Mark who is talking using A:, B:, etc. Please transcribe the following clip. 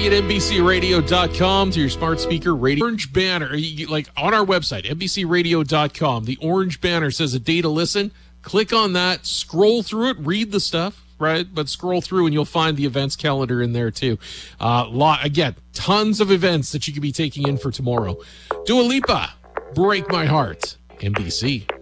A: at NBCRadio.com to your smart speaker radio. Orange banner, like on our website, NBCRadio.com. The orange banner says a day to listen. Click on that, scroll through it, read the stuff, right? But scroll through and you'll find the events calendar in there too. Again, tons of events that you could be taking in for tomorrow. Dua Lipa, Break My Heart, NBC.